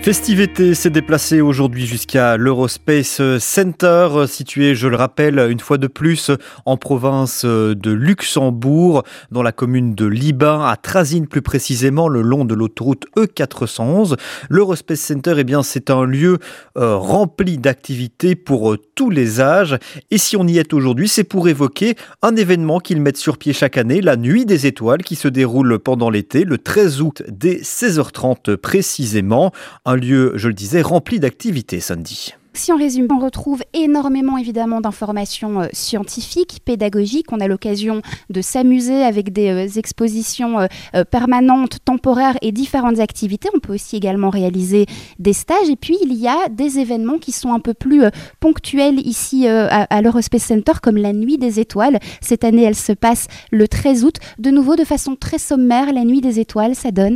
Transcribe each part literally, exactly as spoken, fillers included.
Festivité s'est déplacé aujourd'hui jusqu'à l'Eurospace Center, situé, je le rappelle, une fois de plus, en province de Luxembourg, dans la commune de Libin, à Trazines plus précisément, le long de l'autoroute E quatre cent onze. L'Eurospace Center, eh bien, c'est un lieu euh, rempli d'activités pour euh, tous les âges. Et si on y est aujourd'hui, c'est pour évoquer un événement qu'ils mettent sur pied chaque année, la Nuit des Étoiles, qui se déroule pendant l'été, le treize août, dès seize heures trente précisément. Un lieu, je le disais, rempli d'activités, Sandy. Si on résume, on retrouve énormément évidemment d'informations euh, scientifiques, pédagogiques. On a l'occasion de s'amuser avec des euh, expositions euh, euh, permanentes, temporaires et différentes activités. On peut aussi également réaliser des stages. Et puis, il y a des événements qui sont un peu plus euh, ponctuels ici euh, à, à l'Eurospace Center, comme la Nuit des Étoiles. Cette année, elle se passe le treize août. De nouveau, de façon très sommaire, la Nuit des Étoiles, ça donne...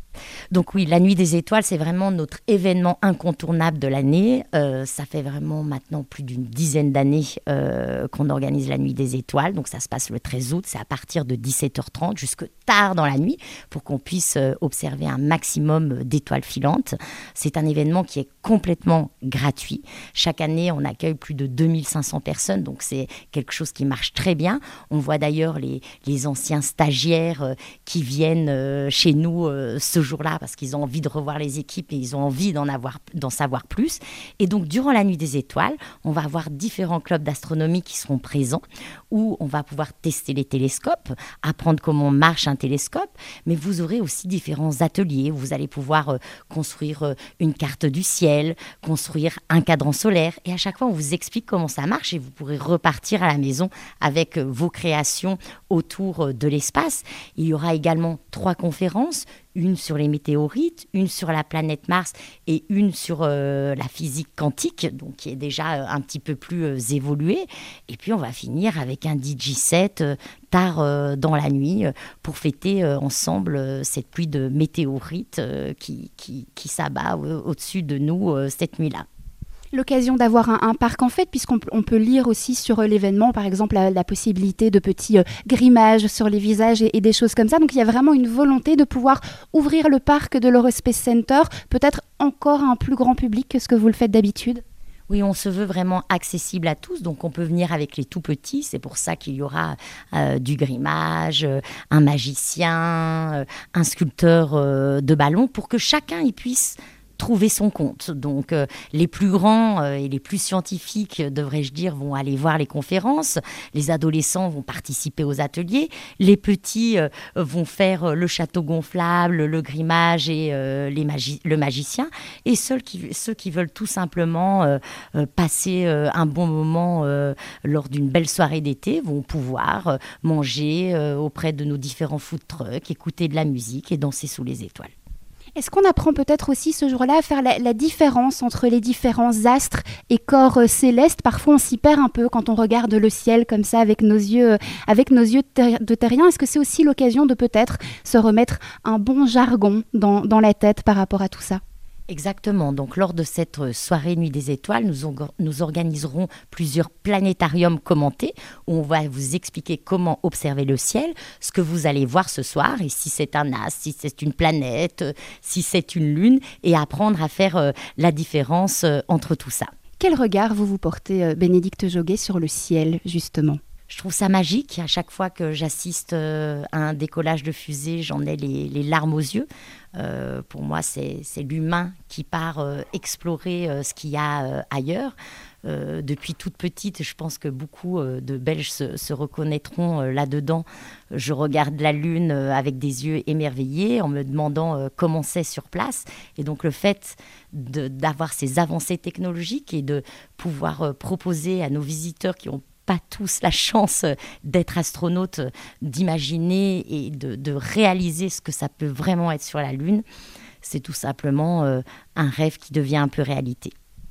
Donc oui, la Nuit des Étoiles, c'est vraiment notre événement incontournable de l'année. Euh, ça fait vraiment maintenant plus d'une dizaine d'années euh, qu'on organise la Nuit des Étoiles. Donc ça se passe le treize août, c'est à partir de dix-sept heures trente jusque tard dans la nuit pour qu'on puisse euh, observer un maximum d'étoiles filantes. C'est un événement qui est complètement gratuit. Chaque année, on accueille plus de deux mille cinq cents personnes, donc c'est quelque chose qui marche très bien. On voit d'ailleurs les, les anciens stagiaires euh, qui viennent euh, chez nous euh, ce jour-là parce qu'ils ont envie de revoir les équipes et ils ont envie d'en avoir, d'en savoir plus. Et donc, durant la Nuit des Étoiles, on va avoir différents clubs d'astronomie qui seront présents où on va pouvoir tester les télescopes, apprendre comment marche un télescope, mais vous aurez aussi différents ateliers. Vous allez pouvoir euh, construire euh, une carte du ciel, construire un cadran solaire et à chaque fois, on vous explique comment ça marche et vous pourrez repartir à la maison avec euh, vos créations autour euh, de l'espace. Il y aura également trois conférences, une sur les météorites, une sur la planète Mars et une sur euh, la physique quantique, donc qui est déjà euh, un petit peu plus euh, évoluée. Et puis on va finir avec un D J set euh, tard euh, dans la nuit euh, pour fêter euh, ensemble euh, cette pluie de météorites euh, qui, qui, qui s'abat euh, au-dessus de nous euh, cette nuit-là. L'occasion d'avoir un, un parc en fait, puisqu'on on peut lire aussi sur euh, l'événement, par exemple, la, la possibilité de petits euh, grimages sur les visages et, et des choses comme ça. Donc, il y a vraiment une volonté de pouvoir ouvrir le parc de l'Eurospace Center, peut-être encore à un plus grand public que ce que vous le faites d'habitude. Oui, on se veut vraiment accessible à tous, donc on peut venir avec les tout petits. C'est pour ça qu'il y aura euh, du grimage, euh, un magicien, euh, un sculpteur euh, de ballons, pour que chacun y puisse trouver son compte. Donc euh, les plus grands euh, et les plus scientifiques, euh, devrais-je dire, vont aller voir les conférences. Les adolescents vont participer aux ateliers. Les petits euh, vont faire euh, le château gonflable, le grimage et euh, les magi- le magicien. Et ceux qui, ceux qui veulent tout simplement euh, euh, passer euh, un bon moment euh, lors d'une belle soirée d'été vont pouvoir euh, manger euh, auprès de nos différents food trucks, écouter de la musique et danser sous les étoiles. Est-ce qu'on apprend peut-être aussi ce jour-là à faire la, la différence entre les différents astres et corps euh, célestes? Parfois, on s'y perd un peu quand on regarde le ciel comme ça avec nos yeux, euh, avec nos yeux de, ter- de terriens. Est-ce que c'est aussi l'occasion de peut-être se remettre un bon jargon dans, dans la tête par rapport à tout ça? Exactement. Donc, lors de cette soirée Nuit des Étoiles, nous, or- nous organiserons plusieurs planétariums commentés où on va vous expliquer comment observer le ciel, ce que vous allez voir ce soir, et si c'est un astre, si c'est une planète, euh, si c'est une lune, et apprendre à faire euh, la différence euh, entre tout ça. Quel regard vous vous portez, euh, Bénédicte Joguet, sur le ciel, justement? Je trouve ça magique. À chaque fois que j'assiste euh, à un décollage de fusée, j'en ai les, les larmes aux yeux. Euh, pour moi, c'est, c'est l'humain qui part euh, explorer euh, ce qu'il y a euh, ailleurs. Euh, depuis toute petite, je pense que beaucoup euh, de Belges se, se reconnaîtront euh, là-dedans. Je regarde la Lune euh, avec des yeux émerveillés en me demandant euh, comment c'est sur place. Et donc le fait de, d'avoir ces avancées technologiques et de pouvoir euh, proposer à nos visiteurs qui ont pas tous la chance d'être astronautes, d'imaginer et de, de réaliser ce que ça peut vraiment être sur la Lune. C'est tout simplement euh, un rêve qui devient un peu réalité.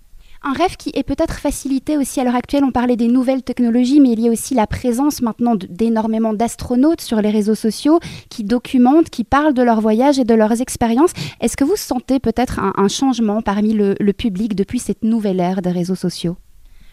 Un rêve qui est peut-être facilité aussi à l'heure actuelle. On parlait des nouvelles technologies, mais il y a aussi la présence maintenant d'énormément d'astronautes sur les réseaux sociaux qui documentent, qui parlent de leurs voyages et de leurs expériences. Est-ce que vous sentez peut-être un, un changement parmi le, le public depuis cette nouvelle ère des réseaux sociaux ?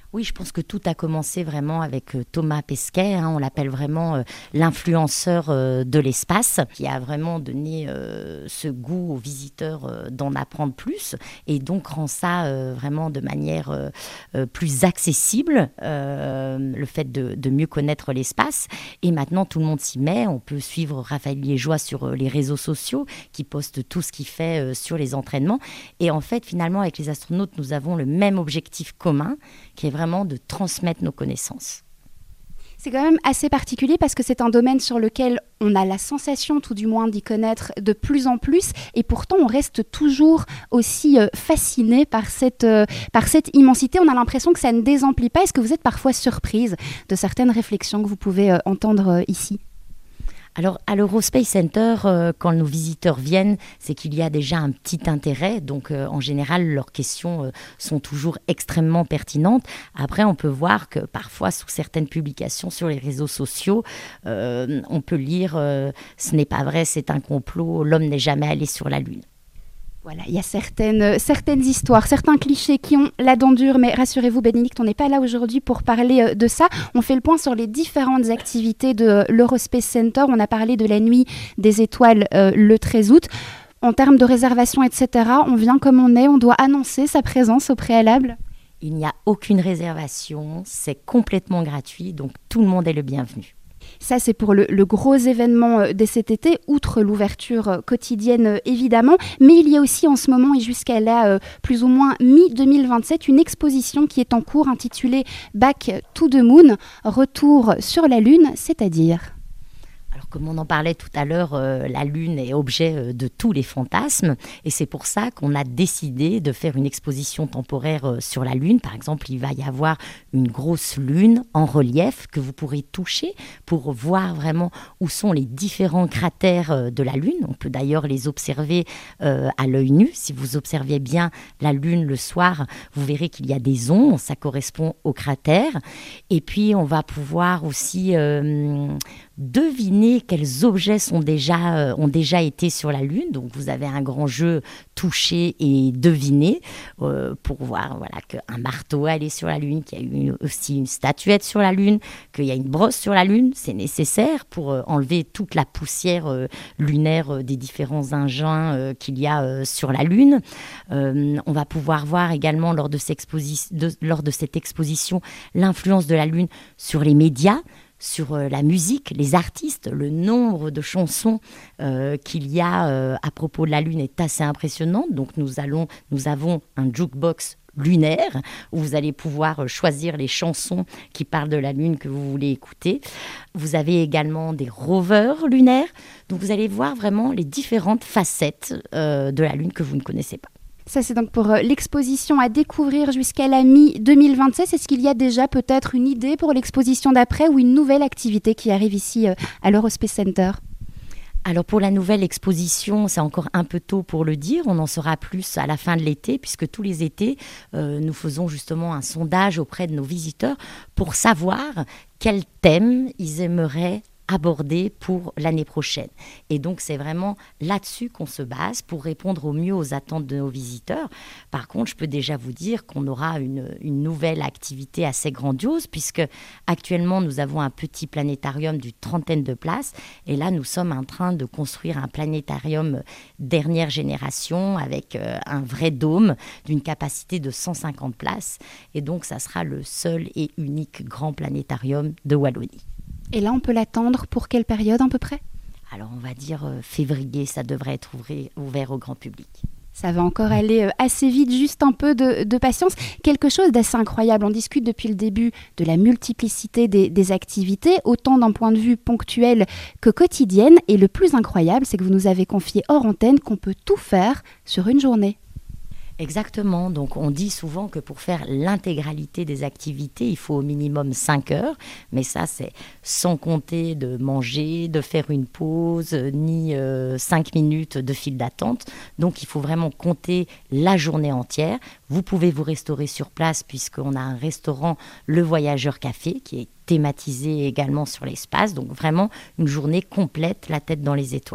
Oui, je pense que tout a commencé vraiment avec euh, Thomas Pesquet, hein, on l'appelle vraiment euh, l'influenceur euh, de l'espace, qui a vraiment donné euh, ce goût aux visiteurs euh, d'en apprendre plus et donc rend ça euh, vraiment de manière euh, euh, plus accessible, euh, le fait de, de mieux connaître l'espace. Et maintenant, tout le monde s'y met. On peut suivre Raphaël Liégeois sur euh, les réseaux sociaux, qui poste tout ce qu'il fait euh, sur les entraînements. Et en fait, finalement, avec les astronautes, nous avons le même objectif commun, qui est vraiment de transmettre nos connaissances. C'est quand même assez particulier parce que c'est un domaine sur lequel on a la sensation, tout du moins, d'y connaître de plus en plus et pourtant on reste toujours aussi euh, fasciné par cette, euh, par cette immensité. On a l'impression que ça ne désemplit pas. Est-ce que vous êtes parfois surprise de certaines réflexions que vous pouvez euh, entendre euh, ici ? Alors, à l'Eurospace Center, euh, quand nos visiteurs viennent, c'est qu'il y a déjà un petit intérêt. Donc, euh, en général, leurs questions euh, sont toujours extrêmement pertinentes. Après, on peut voir que parfois, sous certaines publications sur les réseaux sociaux, euh, on peut lire euh, « Ce n'est pas vrai, c'est un complot, l'homme n'est jamais allé sur la Lune ». Voilà, il y a certaines, certaines histoires, certains clichés qui ont la dent dure, mais rassurez-vous Bénédicte, on n'est pas là aujourd'hui pour parler de ça. On fait le point sur les différentes activités de l'Eurospace Center. On a parlé de la nuit des étoiles euh, le treize août. En termes de réservation, et cetera, on vient comme on est, on doit annoncer sa présence au préalable. Il n'y a aucune réservation, c'est complètement gratuit, donc tout le monde est le bienvenu. Ça, c'est pour le, le gros événement de cet été, outre l'ouverture quotidienne, évidemment. Mais il y a aussi en ce moment, et jusqu'à là, euh, plus ou moins mi deux mille vingt-sept, une exposition qui est en cours intitulée « Back to the Moon », retour sur la Lune, c'est-à-dire... Alors, comme on en parlait tout à l'heure, euh, la Lune est objet euh, de tous les fantasmes et c'est pour ça qu'on a décidé de faire une exposition temporaire euh, sur la Lune. Par exemple, il va y avoir une grosse Lune en relief que vous pourrez toucher pour voir vraiment où sont les différents cratères euh, de la Lune. On peut d'ailleurs les observer euh, à l'œil nu. Si vous observez bien la Lune le soir, vous verrez qu'il y a des ondes, ça correspond aux cratères. Et puis, on va pouvoir aussi... Euh, deviner quels objets sont déjà, euh, ont déjà été sur la Lune. Donc, vous avez un grand jeu toucher et deviner euh, pour voir voilà, qu'un marteau est allé sur la Lune, qu'il y a eu une, aussi une statuette sur la Lune, qu'il y a une brosse sur la Lune. C'est nécessaire pour euh, enlever toute la poussière euh, lunaire euh, des différents engins euh, qu'il y a euh, sur la Lune. Euh, on va pouvoir voir également lors de, cette exposi- de, lors de cette exposition l'influence de la Lune sur les médias, sur euh, la musique, les artistes. Le nombre de chansons euh, qu'il y a euh, à propos de la Lune est assez impressionnant. Donc nous, allons, nous avons un jukebox lunaire où vous allez pouvoir choisir les chansons qui parlent de la Lune que vous voulez écouter. Vous avez également des rovers lunaires. Donc vous allez voir vraiment les différentes facettes euh, de la Lune que vous ne connaissez pas. Ça, c'est donc pour euh, l'exposition à découvrir jusqu'à la mi deux mille vingt-sept. Est-ce qu'il y a déjà peut-être une idée pour l'exposition d'après ou une nouvelle activité qui arrive ici euh, à l'Eurospace Center ? Alors pour la nouvelle exposition, c'est encore un peu tôt pour le dire. On en saura plus à la fin de l'été, puisque tous les étés, euh, nous faisons justement un sondage auprès de nos visiteurs pour savoir quel thème ils aimeraient aborder pour l'année prochaine. Et donc, c'est vraiment là-dessus qu'on se base pour répondre au mieux aux attentes de nos visiteurs. Par contre, je peux déjà vous dire qu'on aura une, une nouvelle activité assez grandiose puisque actuellement, nous avons un petit planétarium d'une trentaine de places et là, nous sommes en train de construire un planétarium dernière génération avec euh, un vrai dôme d'une capacité de cent cinquante places. Et donc, ça sera le seul et unique grand planétarium de Wallonie. Et là, on peut l'attendre pour quelle période à peu près ? Alors, on va dire euh, février, ça devrait être ouvert, ouvert au grand public. Ça va encore aller euh, assez vite, juste un peu de, de patience. Quelque chose d'assez incroyable. On discute depuis le début de la multiplicité des, des activités, autant d'un point de vue ponctuel que quotidienne. Et le plus incroyable, c'est que vous nous avez confié hors antenne qu'on peut tout faire sur une journée. Exactement, donc on dit souvent que pour faire l'intégralité des activités, il faut au minimum cinq heures, mais ça c'est sans compter de manger, de faire une pause, ni euh, cinq minutes de file d'attente. Donc il faut vraiment compter la journée entière. Vous pouvez vous restaurer sur place puisqu'on a un restaurant Le Voyageur Café qui est thématisé également sur l'espace, donc vraiment une journée complète, la tête dans les étoiles.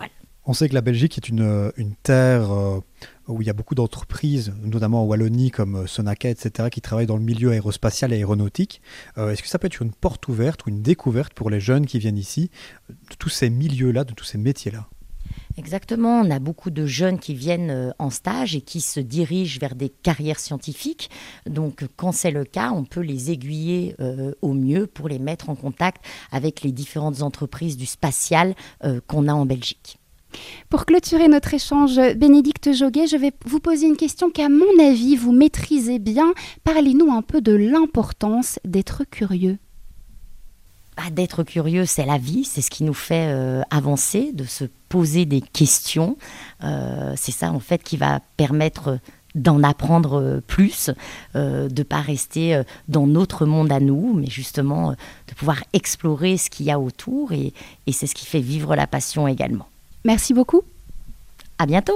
On sait que la Belgique est une, une terre euh, où il y a beaucoup d'entreprises, notamment en Wallonie comme Sonaca, et cetera, qui travaillent dans le milieu aérospatial et aéronautique. Euh, est-ce que ça peut être une porte ouverte ou une découverte pour les jeunes qui viennent ici, de tous ces milieux-là, de tous ces métiers-là ? Exactement, on a beaucoup de jeunes qui viennent en stage et qui se dirigent vers des carrières scientifiques. Donc quand c'est le cas, on peut les aiguiller euh, au mieux pour les mettre en contact avec les différentes entreprises du spatial euh, qu'on a en Belgique. Pour clôturer notre échange, Bénédicte Joguet, je vais vous poser une question qu'à mon avis, vous maîtrisez bien. Parlez-nous un peu de l'importance d'être curieux. Bah, d'être curieux, c'est la vie, c'est ce qui nous fait euh, avancer, de se poser des questions. Euh, c'est ça, en fait, qui va permettre d'en apprendre plus, euh, de ne pas rester dans notre monde à nous, mais justement euh, de pouvoir explorer ce qu'il y a autour. Et, et c'est ce qui fait vivre la passion également. Merci beaucoup. À bientôt.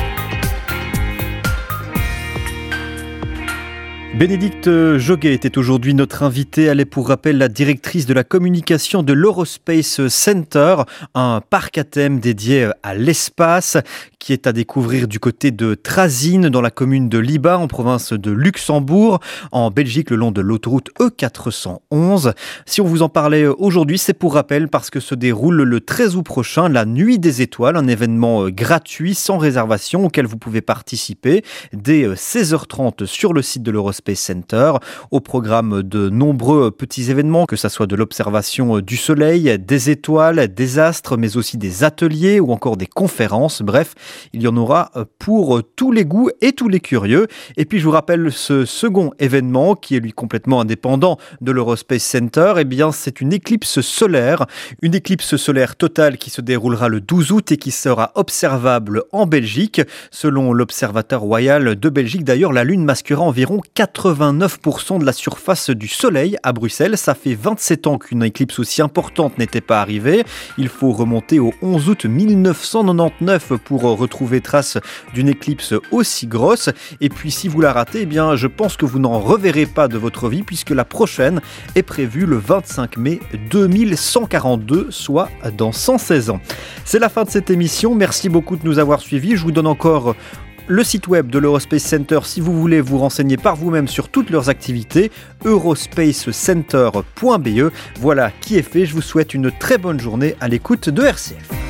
Bénédicte Joguet était aujourd'hui notre invitée. Elle est pour rappel la directrice de la communication de l'Eurospace Center, un parc à thème dédié à l'espace qui est à découvrir du côté de Trazines dans la commune de Liba en province de Luxembourg, en Belgique le long de l'autoroute E quatre cent onze. Si on vous en parlait aujourd'hui, c'est pour rappel parce que se déroule le treize août prochain la Nuit des Étoiles, un événement gratuit sans réservation auquel vous pouvez participer dès seize heures trente sur le site de l'Eurospace Center. Au programme de nombreux petits événements, que ce soit de l'observation du soleil, des étoiles, des astres, mais aussi des ateliers ou encore des conférences. Bref, il y en aura pour tous les goûts et tous les curieux. Et puis je vous rappelle ce second événement qui est lui complètement indépendant de l'Eurospace Center. Eh bien, c'est une éclipse solaire, une éclipse solaire totale qui se déroulera le douze août et qui sera observable en Belgique. Selon l'Observatoire royal de Belgique, d'ailleurs, la Lune masquera environ quatre-vingt-neuf pour cent de la surface du Soleil à Bruxelles. Ça fait vingt-sept ans qu'une éclipse aussi importante n'était pas arrivée. Il faut remonter au onze août mille neuf cent quatre-vingt-dix-neuf pour retrouver trace d'une éclipse aussi grosse. Et puis si vous la ratez, eh bien, je pense que vous n'en reverrez pas de votre vie puisque la prochaine est prévue le vingt-cinq mai deux mille cent quarante-deux, soit dans cent seize ans. C'est la fin de cette émission. Merci beaucoup de nous avoir suivis. Je vous donne encore le site web de l'Eurospace Center si vous voulez vous renseigner par vous-même sur toutes leurs activités, eurospace center point b e. Voilà qui est fait. Je vous souhaite une très bonne journée à l'écoute de R C F.